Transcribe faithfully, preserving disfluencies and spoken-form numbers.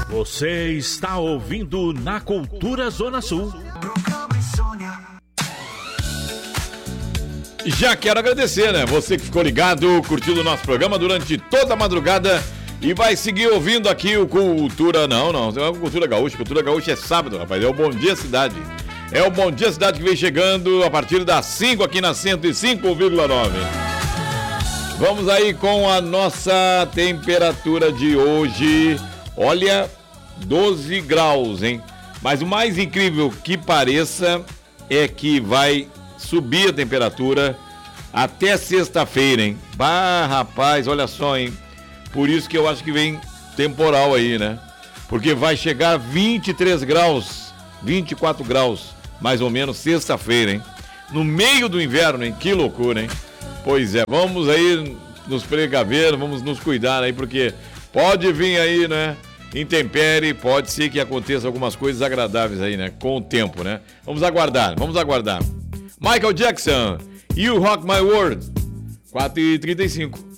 Você está ouvindo na Cultura Zona Sul. Já quero agradecer, né? Você que ficou ligado, curtindo o nosso programa durante toda a madrugada e vai seguir ouvindo aqui o Cultura... Não, não, não é o Cultura Gaúcha. Cultura Gaúcha é sábado, rapaz. É o Bom Dia Cidade. É o Bom Dia Cidade que vem chegando a partir das cinco aqui na cento e cinco vírgula nove. Vamos aí com a nossa temperatura de hoje. Olha, doze graus, hein? Mas o mais incrível que pareça é que vai subir a temperatura até sexta-feira, hein? Bah, rapaz, olha só, hein? Por isso que eu acho que vem temporal aí, né? Porque vai chegar a vinte e três graus, vinte e quatro graus, mais ou menos, sexta-feira, hein? No meio do inverno, hein? Que loucura, hein? Pois é, vamos aí nos precaver, vamos nos cuidar aí, porque pode vir aí, né? Intempere, pode ser que aconteça algumas coisas agradáveis aí, né? Com o tempo, né? Vamos aguardar, vamos aguardar. Michael Jackson, You Rock My World, quatro e trinta e cinco.